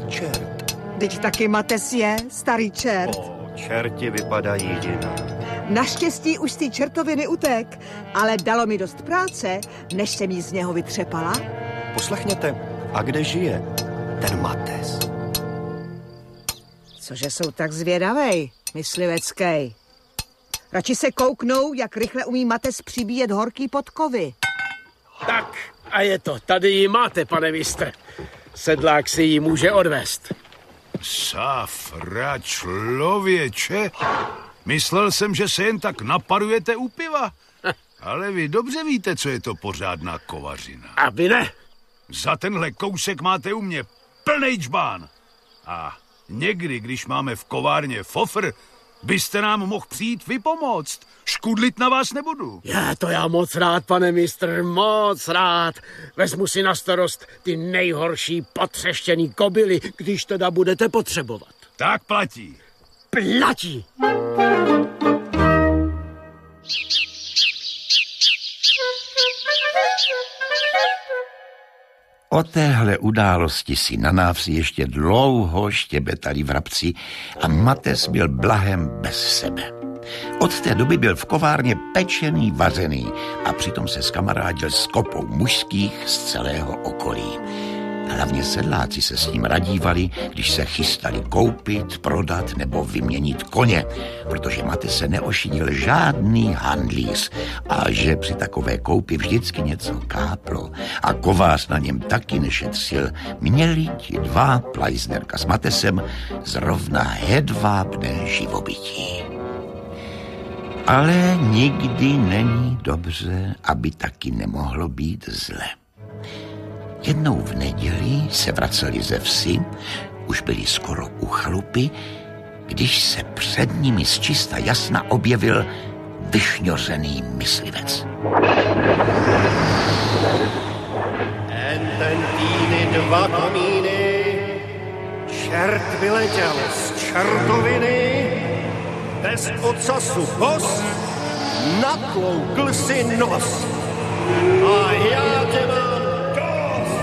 čert. Teď taky Mates je starý čert. Čerti vypadají jinak. Naštěstí už z té čertoviny utek, ale dalo mi dost práce, než jsem jí z něho vytřepala. Poslechněte, a kde žije ten Mates? Cože jsou tak zvědavej, mysliveckej. Radši se kouknou, jak rychle umí Mates přibíjet horký podkovy. Tak, a je to. Tady ji máte, pane mistr. Sedlák si ji může odvést. Safra, člověče. Myslel jsem, že se jen tak naparujete u piva. Ale vy dobře víte, co je to pořádná kovařina. A vy ne? Za tenhle kousek máte u mě plnej džbán. A někdy, když máme v kovárně fofr, byste nám mohl přijít vypomoct. Škudlit na vás nebudu. Já moc rád, pane mistr, moc rád. Vezmu si na starost ty nejhorší potřeštěný kobily, když teda budete potřebovat. Tak platí. Platí! O téhle události si na návsi ještě dlouho štěbetali vrabci a Mates byl blahem bez sebe. Od té doby byl v kovárně pečený, vařený a přitom se skamarádil s kopou mužských z celého okolí. Hlavně sedláci se s ním radívali, když se chystali koupit, prodat nebo vyměnit koně, protože Mates se neošidil žádný handlíř a že při takové koupi vždycky něco káplo a kovář na něm taky nešetřil, měli ti dva, Pleisnerka s Matesem, zrovna hedvábné živobytí. Ale nikdy není dobře, aby taky nemohlo být zle. Jednou v neděli se vraceli ze vsi, už byli skoro u chalupy, když se před nimi z čista jasna objevil vyšňořený myslivec. Ten týny dva komíny, čert vyletěl z čertoviny, bez ocasu kos, natloukl si nos. A já tě mám dost.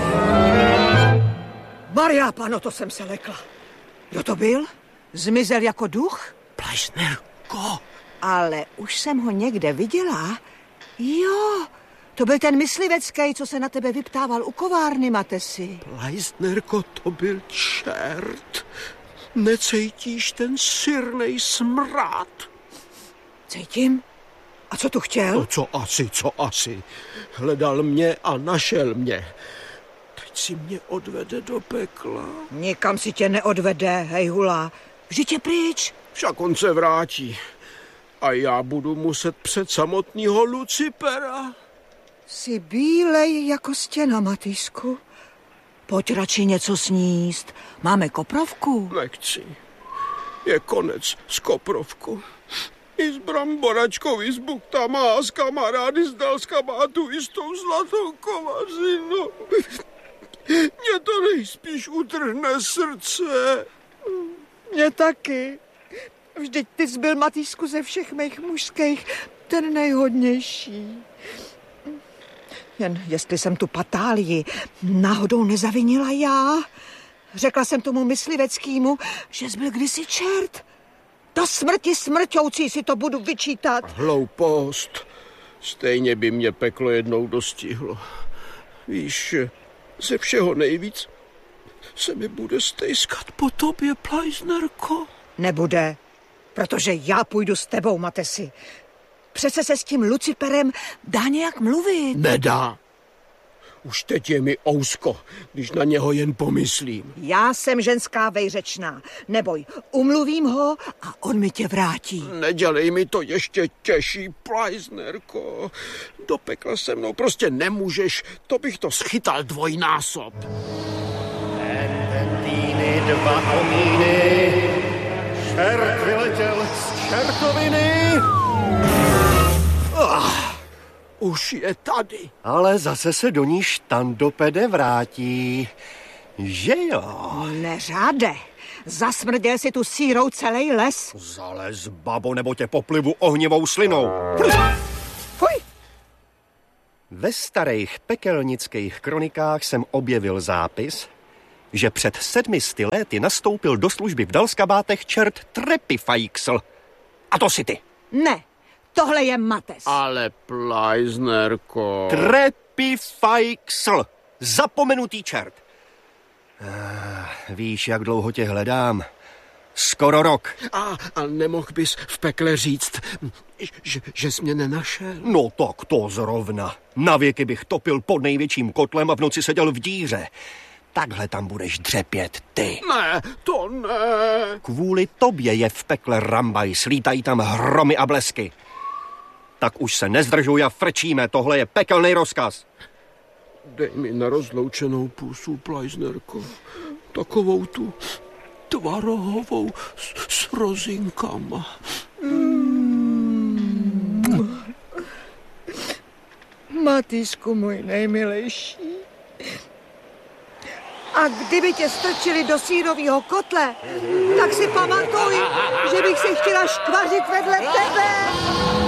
Maria, pano, to jsem se lekla. Kdo to byl? Zmizel jako duch? Pleisnerko. Ale už jsem ho někde viděla. Jo, to byl ten myslivecký, co se na tebe vyptával u kovárny, Matesi. Pleisnerko, to byl čert. Necítíš ten syrnej smrad? Cítím. A co tu chtěl? No, co asi. Hledal mě a našel mě. Teď si mě odvede do pekla. Nikam si tě neodvede, hejhula. Vždyť je pryč. Však on se vrátí. A já budu muset před samotného Lucipera. Jsi bílej jako stěna, Matýsku. Pojď radši něco sníst. Máme koprovku. Nechci. Je konec s koprovkou. I s bramboračkou, i s buktama a s kamarády z Dalska má tu jistou zlatou kovařinu. Mě to nejspíš utrhne srdce. Mě taky. Vždyť ty jsi byl, Matýsku, ze všech mých mužských ten nejhodnější. Jen jestli jsem tu patálii náhodou nezavinila já. Řekla jsem tomu mysliveckýmu, že jsi byl kdysi čert. Do smrti smrťoucí si to budu vyčítat. Hloupost. Stejně by mě peklo jednou dostihlo. Víš, ze všeho nejvíc se mi bude stejskat po tobě, Pleisnerko. Nebude, protože já půjdu s tebou, Matesi. Přece se s tím Luciperem dá nějak mluvit. Nedá. Už teď je mi ousko, když na něho jen pomyslím. Já jsem ženská vejřečná. Neboj, umluvím ho a on mi tě vrátí. Nedělej mi to ještě těžší, Pleisnerko. Do pekla se mnou prostě nemůžeš, to bych to schytal dvojnásob. Ten týny dva komíny, čert vyletěl z čertoviny. Už je tady. Ale zase se do ní štandopede vrátí. Že jo? Neřáde. Zasmrděl si tu sírou celý les. Zalez, babo, nebo tě poplivu ohnivou slinou. Fuj! Ve starých pekelnických kronikách jsem objevil zápis, že před 700 lety nastoupil do služby v Dalskabátech čert Trepifajksl. A to si ty. Ne, tohle je Mates. Ale Pleisnerko. Trepifajksl. Zapomenutý čert. Víš, jak dlouho tě hledám? Skoro rok. A nemohl bys v pekle říct, že jsi mě nenašel? No tak to zrovna. Na věky bych topil pod největším kotlem a v noci seděl v díře. Takhle tam budeš dřepět ty. Ne, to ne. Kvůli tobě je v pekle rambaj, slítají tam hromy a blesky. Tak už se nezdržuj a frčíme, tohle je pekelný rozkaz. Dej mi na rozloučenou pusu, Pleisnerko. Takovou tu tvarohovou s rozinkama. Matýsku, můj nejmilejší. A kdyby tě strčili do sýrovýho kotle, tak si pamatuj, že bych se chtěla škvařit vedle tebe.